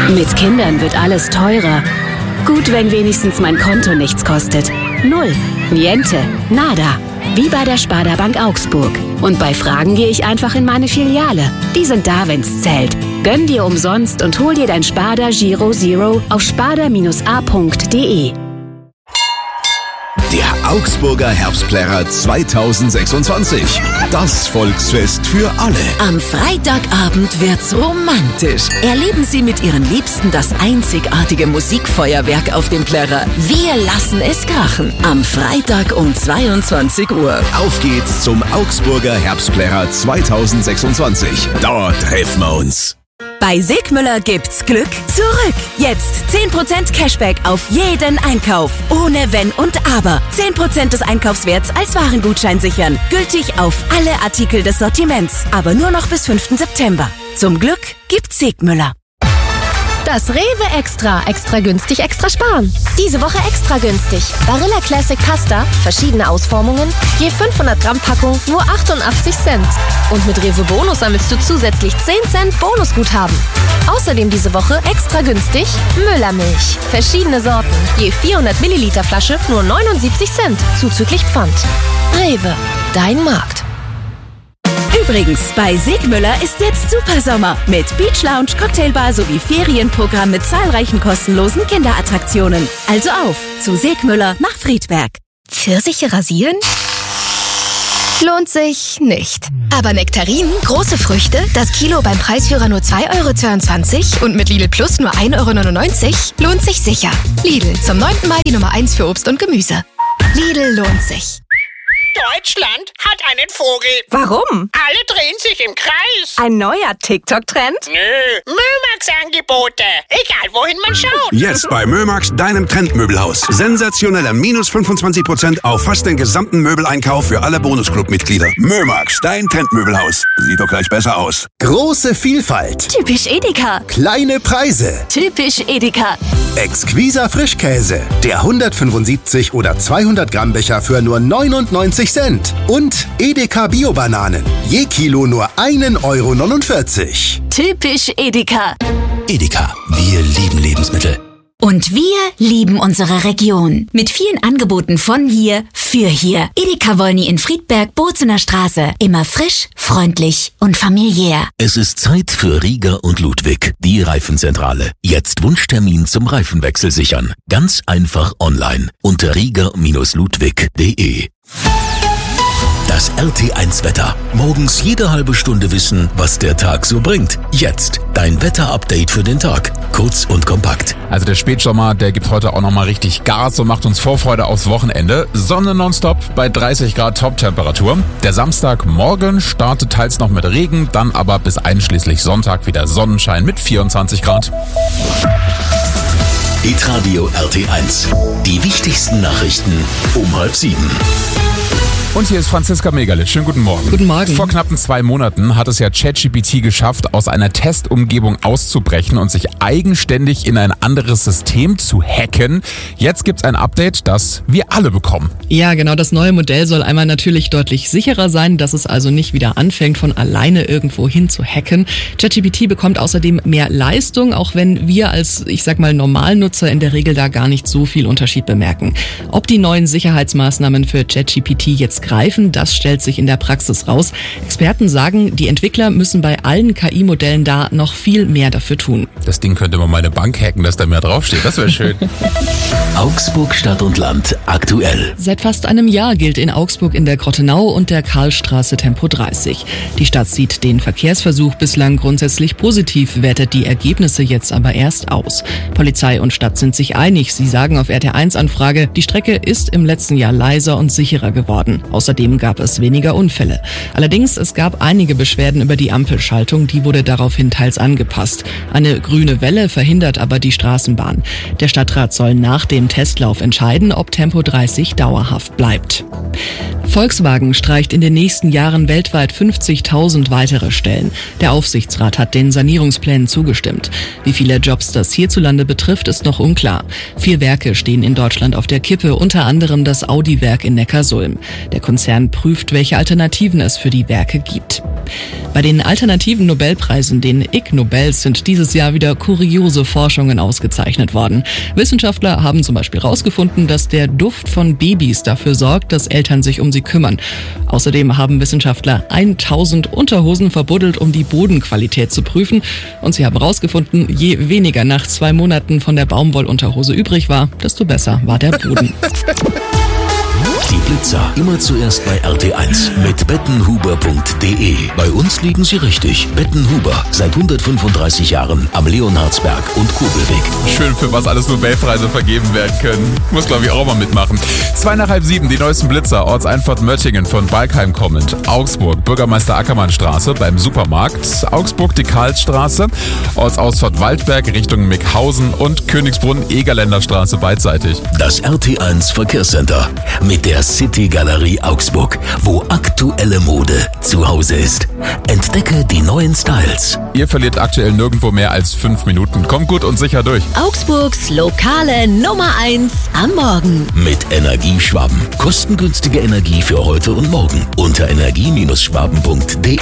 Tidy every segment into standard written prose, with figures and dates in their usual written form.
Mit Kindern wird alles teurer. Gut, wenn wenigstens mein Konto nichts kostet. Null. Niente. Nada. Wie bei der Sparda Bank Augsburg. Und bei Fragen gehe ich einfach in meine Filiale. Die sind da, wenn's zählt. Gönn dir umsonst und hol dir dein Sparda Giro Zero auf sparda-a.de. Der Augsburger Herbstplärrer 2026. Das Volksfest für alle. Am Freitagabend wird's romantisch. Erleben Sie mit Ihren Liebsten das einzigartige Musikfeuerwerk auf dem Plärrer. Wir lassen es krachen. Am Freitag um 22 Uhr. Auf geht's zum Augsburger Herbstplärrer 2026. Dort treffen wir uns. Bei Segmüller gibt's Glück zurück. Jetzt 10% Cashback auf jeden Einkauf. Ohne Wenn und Aber. 10% des Einkaufswerts als Warengutschein sichern. Gültig auf alle Artikel des Sortiments. Aber nur noch bis 5. September. Zum Glück gibt's Segmüller. Das Rewe Extra. Extra günstig, extra sparen. Diese Woche extra günstig. Barilla Classic Pasta, verschiedene Ausformungen, je 500 Gramm Packung, nur 88 Cent. Und mit Rewe Bonus sammelst du zusätzlich 10 Cent Bonusguthaben. Außerdem diese Woche extra günstig Müllermilch. Verschiedene Sorten, je 400 Milliliter Flasche, nur 79 Cent, zuzüglich Pfand. Rewe, dein Markt. Übrigens, bei Segmüller ist jetzt Supersommer mit Beach Lounge, Cocktailbar sowie Ferienprogramm mit zahlreichen kostenlosen Kinderattraktionen. Also auf zu Segmüller nach Friedberg. Pfirsiche rasieren? Lohnt sich nicht. Aber Nektarinen, große Früchte, das Kilo beim Preisführer nur 2,22 € und mit Lidl Plus nur 1,99 € lohnt sich sicher. Lidl, zum 9. Mai die Nummer 1 für Obst und Gemüse. Lidl lohnt sich. Deutschland hat einen Vogel. Warum? Alle drehen sich im Kreis. Ein neuer TikTok-Trend? Nö, Mömax-Angebote. Egal, wohin man schaut. Jetzt bei Mömax, deinem Trendmöbelhaus. Sensationelle minus 25% auf fast den gesamten Möbeleinkauf für alle Bonusclub-Mitglieder. Mömax, dein Trendmöbelhaus. Sieht doch gleich besser aus. Große Vielfalt. Typisch Edeka. Kleine Preise. Typisch Edeka. Exquiser Frischkäse. Der 175 oder 200 Gramm Becher für nur 99 Cent. Und Edeka Bio-Bananen. Je Kilo nur 1,49 €. Typisch Edeka. Edeka, wir lieben Lebensmittel. Und wir lieben unsere Region. Mit vielen Angeboten von hier für hier. Edeka Wolny in Friedberg, Bozener Straße. Immer frisch, freundlich und familiär. Es ist Zeit für Rieger und Ludwig, die Reifenzentrale. Jetzt Wunschtermin zum Reifenwechsel sichern. Ganz einfach online unter rieger-ludwig.de. Das RT1-Wetter. Morgens jede halbe Stunde wissen, was der Tag so bringt. Jetzt dein Wetter-Update für den Tag. Kurz und kompakt. Also der Spätsommer, der gibt heute auch nochmal richtig Gas und macht uns Vorfreude aufs Wochenende. Sonne nonstop bei 30 Grad Top-Temperatur. Der Samstagmorgen startet teils noch mit Regen, dann aber bis einschließlich Sonntag wieder Sonnenschein mit 24 Grad. Hitradio RT1. Die wichtigsten Nachrichten um 6:30. Und hier ist Franziska Megalitz. Schönen guten Morgen. Guten Morgen. Vor knappen 2 Monaten hat es ja ChatGPT geschafft, aus einer Testumgebung auszubrechen und sich eigenständig in ein anderes System zu hacken. Jetzt gibt's ein Update, das wir alle bekommen. Ja, genau. Das neue Modell soll einmal natürlich deutlich sicherer sein, dass es also nicht wieder anfängt, von alleine irgendwo hin zu hacken. ChatGPT bekommt außerdem mehr Leistung, auch wenn wir als, ich sag mal, Normalnutzer in der Regel da gar nicht so viel Unterschied bemerken. Ob die neuen Sicherheitsmaßnahmen für ChatGPT jetzt greifen, das stellt sich in der Praxis raus. Experten sagen, die Entwickler müssen bei allen KI-Modellen da noch viel mehr dafür tun. Das Ding könnte mal meine Bank hacken, dass da mehr draufsteht. Das wäre schön. Augsburg Stadt und Land aktuell. Seit fast einem Jahr gilt in Augsburg in der Grottenau und der Karlstraße Tempo 30. Die Stadt sieht den Verkehrsversuch bislang grundsätzlich positiv, wertet die Ergebnisse jetzt aber erst aus. Polizei und Stadt sind sich einig. Sie sagen auf RT1-Anfrage, die Strecke ist im letzten Jahr leiser und sicherer geworden. Außerdem gab es weniger Unfälle. Allerdings, es gab einige Beschwerden über die Ampelschaltung, die wurde daraufhin teils angepasst. Eine grüne Welle verhindert aber die Straßenbahn. Der Stadtrat soll nach dem Testlauf entscheiden, ob Tempo 30 dauerhaft bleibt. Volkswagen streicht in den nächsten Jahren weltweit 50.000 weitere Stellen. Der Aufsichtsrat hat den Sanierungsplänen zugestimmt. Wie viele Jobs das hierzulande betrifft, ist noch unklar. 4 Werke stehen in Deutschland auf der Kippe, unter anderem das Audi-Werk in Neckarsulm. Der Der Konzern prüft, welche Alternativen es für die Werke gibt. Bei den alternativen Nobelpreisen, den Ig Nobels, sind dieses Jahr wieder kuriose Forschungen ausgezeichnet worden. Wissenschaftler haben zum Beispiel herausgefunden, dass der Duft von Babys dafür sorgt, dass Eltern sich um sie kümmern. Außerdem haben Wissenschaftler 1000 Unterhosen verbuddelt, um die Bodenqualität zu prüfen. Und sie haben herausgefunden, je weniger nach 2 Monaten von der Baumwollunterhose übrig war, desto besser war der Boden. Die Blitzer immer zuerst bei RT1 mit bettenhuber.de. Bei uns liegen Sie richtig. Bettenhuber, seit 135 Jahren am Leonhardsberg und Kurbelweg. Schön, für was alles Nobelpreise vergeben werden können. Muss, glaube ich, auch mal mitmachen. 6:30, die neuesten Blitzer. Ortseinfahrt Möttingen von Balkheim kommend. Augsburg, Bürgermeister Ackermannstraße beim Supermarkt. Augsburg, die Karlsstraße. Ortsausfahrt Waldberg Richtung Mickhausen und Königsbrunn, Egerländerstraße beidseitig. Das RT1 Verkehrscenter mit der City Galerie Augsburg, wo aktuelle Mode zu Hause ist. Entdecke die neuen Styles. Ihr verliert aktuell nirgendwo mehr als 5 Minuten. Kommt gut und sicher durch. Augsburgs lokale Nummer 1 am Morgen. Mit Energieschwaben. Kostengünstige Energie für heute und morgen unter energie-schwaben.de.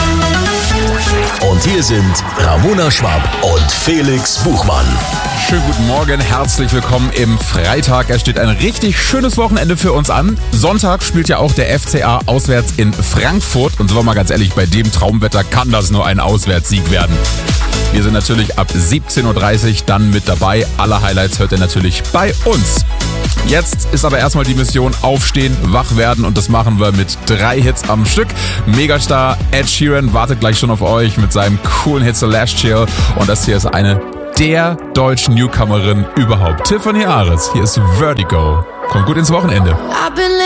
Und hier sind Ramona Schwab und Felix Buchmann. Schönen guten Morgen, herzlich willkommen im Freitag. Es steht ein richtig schönes Wochenende für uns an. Sonntag spielt ja auch der FCA auswärts in Frankfurt. Und sind wir mal ganz ehrlich, bei dem Traumwetter kann das nur ein Auswärtssieg werden. Wir sind natürlich ab 17:30 Uhr dann mit dabei. Alle Highlights hört ihr natürlich bei uns. Jetzt ist aber erstmal die Mission aufstehen, wach werden und das machen wir mit 3 Hits am Stück. Megastar Ed Sheeran wartet gleich schon auf euch mit seinem coolen Hit Celeste Chill und das hier ist eine der deutschen Newcomerin überhaupt. Tiffany Ares, hier ist Vertigo. Kommt gut ins Wochenende.